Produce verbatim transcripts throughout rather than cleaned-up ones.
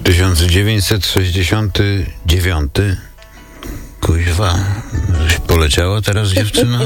tysiąc dziewięćset sześćdziesiąty dziewiąty. Kuźwa, żeś poleciała teraz dziewczyna?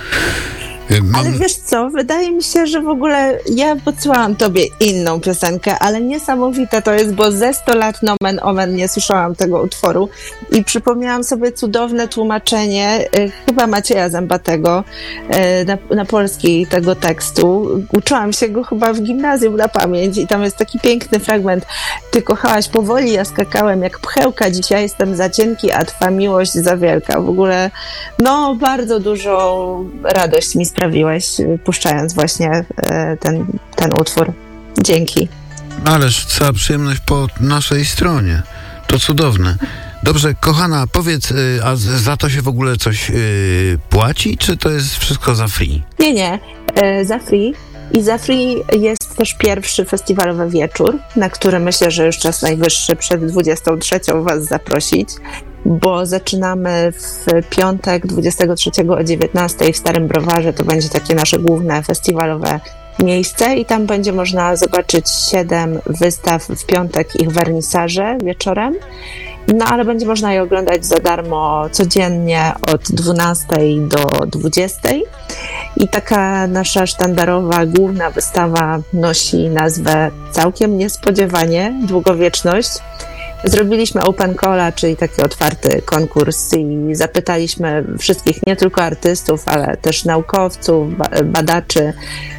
Mam... Ale wiesz co, wydaje mi się, że w ogóle ja podsyłałam tobie inną piosenkę, ale niesamowite to jest, bo ze sto lat nomen omen nie słyszałam tego utworu i przypomniałam sobie cudowne tłumaczenie y, chyba Macieja Zębatego y, na, na polski tego tekstu. Uczyłam się go chyba w gimnazjum na pamięć i tam jest taki piękny fragment. Ty kochałaś powoli, ja skakałem jak pchełka, dziś ja jestem za cienki, a twa miłość za wielka. W ogóle no bardzo dużą radość mi sprawiłeś, puszczając właśnie ten, ten utwór. Dzięki. Ależ cała przyjemność po naszej stronie. To cudowne. Dobrze, kochana, powiedz, a za to się w ogóle coś yy, płaci, czy to jest wszystko za free? Nie, nie. Yy, za free. I za free jest też pierwszy festiwalowy wieczór, na który myślę, że już czas najwyższy przed dwudziestą trzecią was zaprosić, bo zaczynamy w piątek dwudziestego trzeciego o dziewiętnastej w Starym Browarze. To będzie takie nasze główne festiwalowe miejsce i tam będzie można zobaczyć siedem wystaw w piątek, ich wernisaże wieczorem. No ale będzie można je oglądać za darmo codziennie od dwunastej do dwudziestej. I taka nasza sztandarowa, główna wystawa nosi nazwę całkiem niespodziewanie Długowieczność. Zrobiliśmy open calla, czyli taki otwarty konkurs i zapytaliśmy wszystkich, nie tylko artystów, ale też naukowców, badaczy,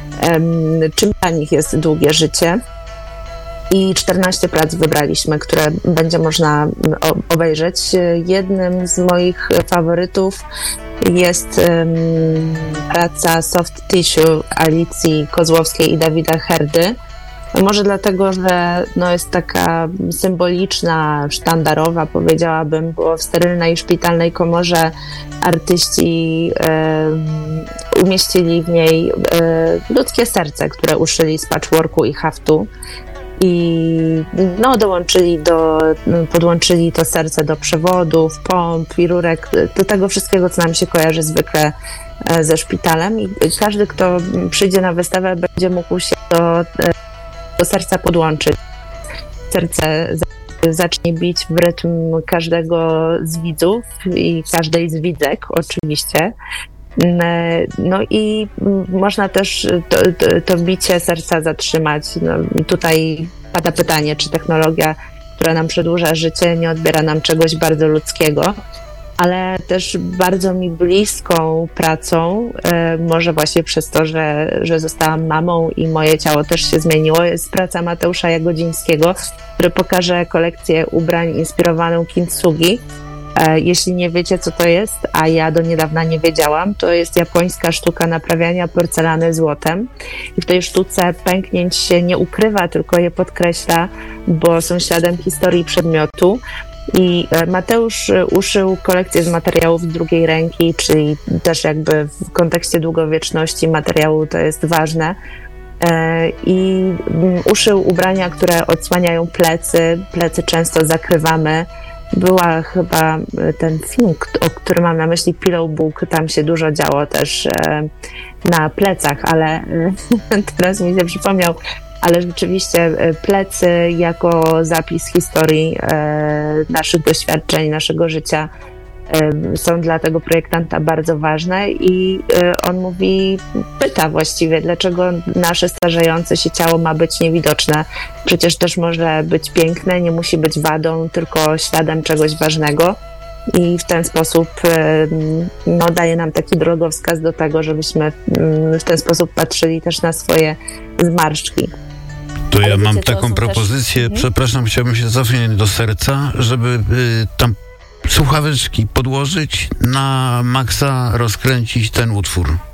czym dla nich jest długie życie. I czternaście prac wybraliśmy, które będzie można obejrzeć. Jednym z moich faworytów jest um, praca Soft Tissue Alicji Kozłowskiej i Dawida Herdy. Może dlatego, że no jest taka symboliczna, sztandarowa, powiedziałabym, bo w sterylnej szpitalnej komorze artyści e, umieścili w niej e, ludzkie serce, które uszyli z patchworku i haftu. I no, dołączyli do, podłączyli to serce do przewodów, pomp i rurek, do tego wszystkiego, co nam się kojarzy zwykle ze szpitalem. I każdy, kto przyjdzie na wystawę, będzie mógł się do, do serca podłączyć. Serce zacznie bić w rytm każdego z widzów i każdej z widzek oczywiście. No i można też to, to, to bicie serca zatrzymać. No, tutaj pada pytanie, czy technologia, która nam przedłuża życie, nie odbiera nam czegoś bardzo ludzkiego, ale też bardzo mi bliską pracą, e, może właśnie przez to, że, że zostałam mamą i moje ciało też się zmieniło, jest praca Mateusza Jagodzińskiego, który pokaże kolekcję ubrań inspirowaną kintsugi. Jeśli nie wiecie, co to jest, a ja do niedawna nie wiedziałam, to jest japońska sztuka naprawiania porcelany złotem. I w tej sztuce pęknięć się nie ukrywa, tylko je podkreśla, bo są śladem historii przedmiotu. I Mateusz uszył kolekcję z materiałów drugiej ręki, czyli też jakby w kontekście długowieczności materiału to jest ważne. I uszył ubrania, które odsłaniają plecy. Plecy często zakrywamy. Była chyba ten film, o którym mam na myśli, Pillow Book, tam się dużo działo też na plecach, ale teraz mi się przypomniał, ale rzeczywiście plecy jako zapis historii naszych doświadczeń, naszego życia są dla tego projektanta bardzo ważne i on mówi, pyta właściwie, dlaczego nasze starzejące się ciało ma być niewidoczne. Przecież też może być piękne, nie musi być wadą, tylko śladem czegoś ważnego i w ten sposób no, daje nam taki drogowskaz do tego, żebyśmy w ten sposób patrzyli też na swoje zmarszczki. To ale ja wiecie, mam taką propozycję, też... przepraszam, chciałbym się cofnąć do serca, żeby y, tam słuchaweczki podłożyć, na maksa rozkręcić ten utwór.